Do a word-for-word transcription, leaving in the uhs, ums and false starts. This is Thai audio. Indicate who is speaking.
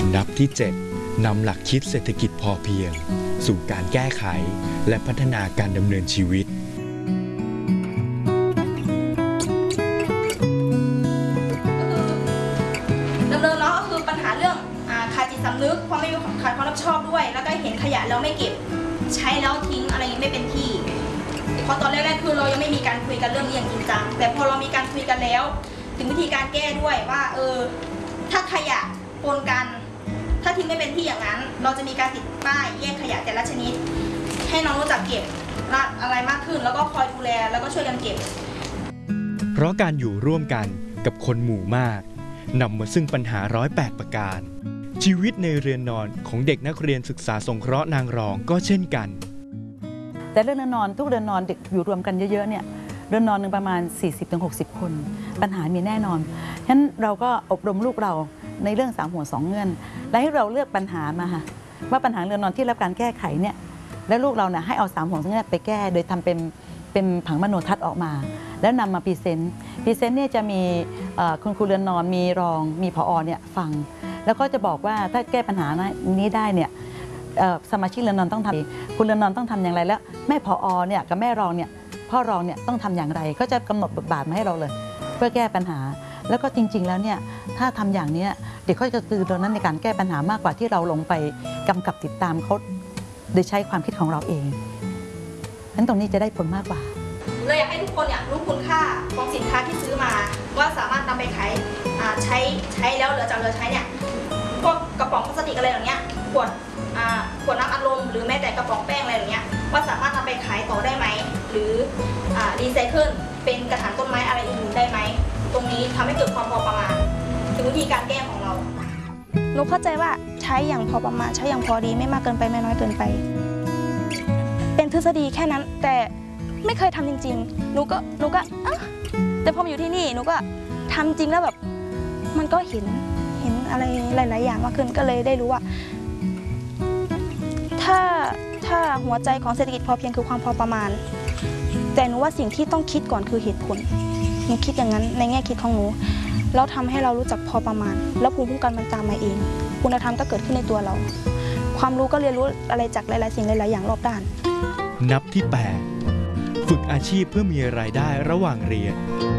Speaker 1: นับที่เจ็ดนำหลักคิดเศรษฐกิจพอเพียงสู่การแก้ไขและพัฒนาการดำเนินชีวิต
Speaker 2: ดำเนินเนาะก็คือปัญหาเรื่องขาดจิตสำนึกความไม่ขาดความรับผิดชอบด้วยแล้วก็เห็นขยะแล้วไม่เก็บใช้แล้วทิ้งอะไรอย่างนี้ไม่เป็นที่เพราะตอนแรกๆคือเรายังไม่มีการคุยกันเรื่องนี้อย่างจริงจังแต่พอเรามีการคุยกันแล้วถึงวิธีการแก้ด้วยว่าเออถ้าขยะปนกันถ้าทิ้งไม่เป็นที่อย่างนั้นเราจะมีการติดป้ายแยกขยะแต่ละชนิดให้น้องรู้จักเก็บอะไรมากขึ้นแล้วก็คอยดูแลแล้วก็ช่วยกันเก็บ
Speaker 1: เพราะการอยู่ร่วมกันกับคนหมู่มากนำมาซึ่งปัญหาร้อยแปดประการชีวิตในเรือนนอนของเด็กนักเรียนศึกษาสงเคราะห์นางรองก็เช่นกัน
Speaker 3: แต่เรือนนอนทุกเรือนนอนเด็กอยู่รวมกันเยอะๆเนี่ยเรือนนอนหนึ่งประมาณ สี่สิบถึงหกสิบ คนปัญหามีแน่นอนฉะนั้นเราก็อบรมลูกเราในเรื่องสามหัวสองเงื่อนและให้เราเลือกปัญหามาค่ะว่าปัญหาเรือนนอนที่รับการแก้ไขเนี่ยแล้วลูกเราเนี่ยให้เอาสามหัวสองเงื่อนไปแก้โดยทำเป็นเป็นผังมโนทัศน์ออกมาแล้วนำมาพรีเซนต์พรีเซนต์เนี่ยจะมีคุณครูเรือนนอนมีรองมีผอเนี่ยฟังแล้วก็จะบอกว่าถ้าแก้ปัญหานี้ได้เนี่ยสมาชิกเรือนนอนต้องทำคุณเรือนนอนต้องทำอย่างไรแล้วแม่ผอเนี่ยกับแม่รองเนี่ยพ่อรองเนี่ยต้องทำอย่างไรก็จะกำหนดบทบาทมาให้เราเลยเพื่อแก้ปัญหาแล้วก็จริงๆแล้วเนี่ยถ้าทำอย่างนี้เด็กเขาจะตื่นตัวนั้นในการแก้ปัญหามากกว่าที่เราลงไปกำกับติดตามเขาโดยใช้ความคิดของเราเองนั้นตรงนี้จะได้ผลมากกว่า
Speaker 2: เลยอยากให้ทุกคนเนี่ยรู้คุณค่าของสินค้าที่ซื้อมาว่าสามารถนำไปขายใช้ใช้แล้วเหลือจากเหลือใช้เนี่ยพวกกระป๋องพลาสติกอะไรอย่างเงี้ยขวดขวดน้ำอัดลมหรือแม้แต่กระป๋องแป้งอะไรอย่างเงี้ยว่าสามารถนำไปขายต่อได้ไหมหรือรีไซเคิลเป็นกระถางต้นไม้อะไรอื่นได้ไหมตรงนี้ทำให้เกิดความพอประมาณถึงวิธีการแก้ของเรา
Speaker 4: หนูเข้าใจว่าใช้อย่างพอประมาณใช้อย่างพอดีไม่มากเกินไปไม่น้อยเกินไปเป็นทฤษฎีแค่นั้นแต่ไม่เคยทำจริงๆหนูก็หนูก็อ่ะแต่พอมาอยู่ที่นี่หนูก็ทำจริงแล้วแบบมันก็เห็นเห็นอะไรหลายๆอย่างมากขึ้นก็เลยได้รู้ว่าถ้าถ้าหัวใจของเศรษฐกิจพอเพียงคือความพอประมาณแต่หนูว่าสิ่งที่ต้องคิดก่อนคือเหตุผลหนูคิดอย่างนั้นในแง่คิดของหนูแล้วทำให้เรารู้จักพอประมาณแล้วภูมิคุ้มกันมันตามมาเองคุณธรรมก็เกิดขึ้นในตัวเราความรู้ก็เรียนรู้อะไรจากหลายๆสิ่งหลายๆอย่างรอบด้าน
Speaker 1: นับที่แปดฝึกอาชีพเพื่อมีรายได้ระหว่างเรียน